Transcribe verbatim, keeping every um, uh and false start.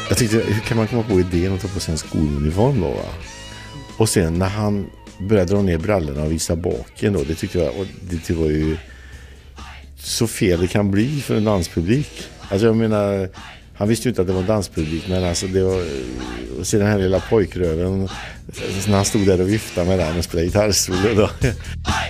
Jag tyckte, hur kan man komma på idén att ta på sig en skoluniform då, va? Och sen när han började dra ner brallorna och visa baken då, det tyckte jag, och det var ju så fel det kan bli för en danspublik. Alltså jag menar, han visste ju inte att det var en danspublik, men alltså det var, och sen den här lilla pojkröven när han stod där och viftade med den och spelade gitarrsolo då.